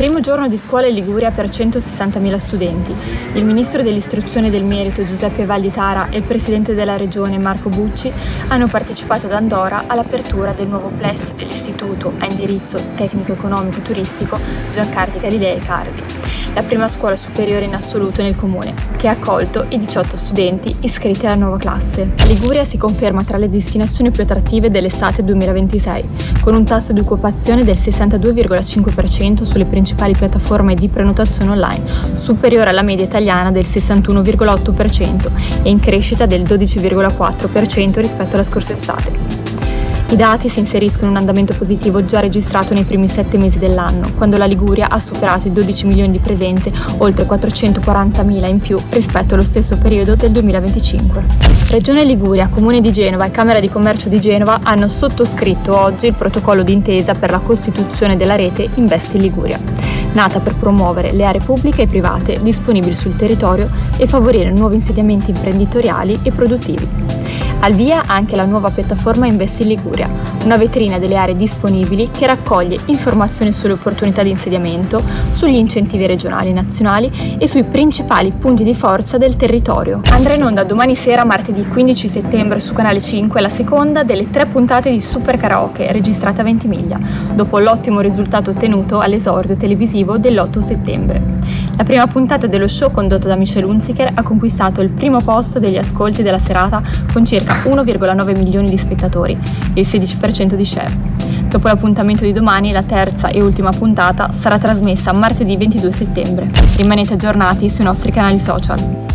Primo giorno di scuola in Liguria per 160.000 studenti. Il ministro dell'istruzione e del merito Giuseppe Valditara e il presidente della regione Marco Bucci hanno partecipato ad Andora all'apertura del nuovo plesso dell'istituto a indirizzo tecnico-economico turistico Giancarlo Galilei Cardi, la prima scuola superiore in assoluto nel comune, che ha accolto i 18 studenti iscritti alla nuova classe. Liguria si conferma tra le destinazioni più attrattive dell'estate 2026, con un tasso di occupazione del 62,5% sulle principali piattaforme di prenotazione online, superiore alla media italiana del 61,8% e in crescita del 12,4% rispetto alla scorsa estate. I dati si inseriscono in un andamento positivo già registrato nei primi 7 mesi dell'anno, quando la Liguria ha superato i 12 milioni di presenze, oltre 440.000 in più rispetto allo stesso periodo del 2025. Regione Liguria, Comune di Genova e Camera di Commercio di Genova hanno sottoscritto oggi il protocollo d'intesa per la costituzione della rete Invest in Liguria, nata per promuovere le aree pubbliche e private disponibili sul territorio e favorire nuovi insediamenti imprenditoriali e produttivi. Al via anche la nuova piattaforma Invest in Liguria, una vetrina delle aree disponibili che raccoglie informazioni sulle opportunità di insediamento, sugli incentivi regionali e nazionali e sui principali punti di forza del territorio. Andrà in onda domani sera, martedì 15 settembre, su Canale 5, la seconda delle 3 puntate di Super Karaoke, registrata a Ventimiglia, dopo l'ottimo risultato ottenuto all'esordio televisivo dell'8 settembre. La prima puntata dello show, condotto da Michelle Hunziker, ha conquistato il primo posto degli ascolti della serata con circa 1,9 milioni di spettatori, il 16% di share. Dopo l'appuntamento di domani, la terza e ultima puntata sarà trasmessa martedì 22 settembre. Rimanete aggiornati sui nostri canali social.